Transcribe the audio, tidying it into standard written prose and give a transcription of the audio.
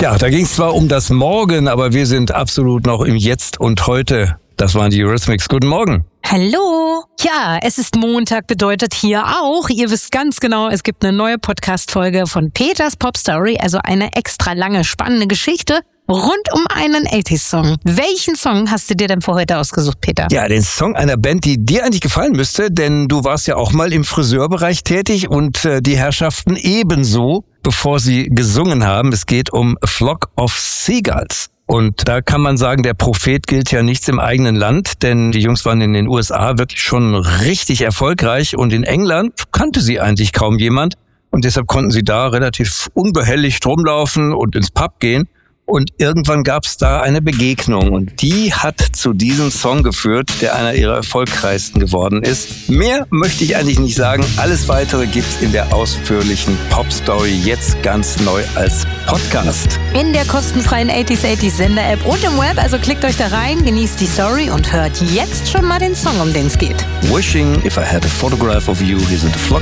Ja, da ging es zwar um das Morgen, aber wir sind absolut noch im Jetzt und Heute. Das waren die Eurythmics. Guten Morgen. Hallo. Ja, es ist Montag, bedeutet hier auch, ihr wisst ganz genau, es gibt eine neue Podcast-Folge von Peters Pop Story, also eine extra lange, spannende Geschichte rund um einen 80s-Song. Welchen Song hast du dir denn für heute ausgesucht, Peter? Ja, den Song einer Band, die dir eigentlich gefallen müsste, denn du warst ja auch mal im Friseurbereich tätig und die Herrschaften ebenso, bevor sie gesungen haben. Es geht um A Flock of Seagulls. Und da kann man sagen, der Prophet gilt ja nichts im eigenen Land, denn die Jungs waren in den USA wirklich schon richtig erfolgreich und in England kannte sie eigentlich kaum jemand und deshalb konnten sie da relativ unbehelligt rumlaufen und ins Pub gehen. Und irgendwann gab es da eine Begegnung und die hat zu diesem Song geführt, der einer ihrer erfolgreichsten geworden ist. Mehr möchte ich eigentlich nicht sagen. Alles Weitere gibt's in der ausführlichen Pop-Story jetzt ganz neu als Podcast. In der kostenfreien 80s Sender-App und im Web, also klickt euch da rein, genießt die Story und hört jetzt schon mal den Song, um den es geht. Wishing if I had a photograph of you, here's a Flock